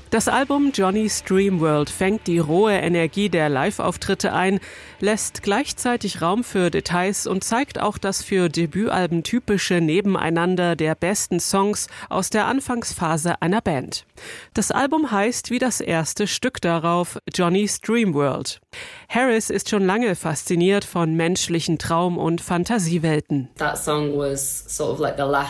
Das Album Johnny's Dream World fängt die rohe Energie der Live-Auftritte ein, lässt gleichzeitig Raum für Details und zeigt auch das für Debütalben typische Nebeneinander der besten Songs aus der Anfangsphase einer Band. Das Album heißt wie das erste Stück darauf, Johnny's Dream World. Harris ist schon lange fasziniert von menschlichen Traum- und Fantasiewelten. That song was sort of like the last